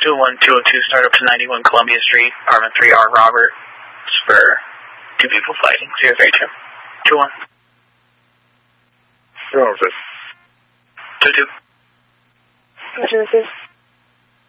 21202, start up to 91 Columbia Street, apartment 3R, Robert. It's for 2 people fighting. 032. 21. 2 officers. 22. Roger, this is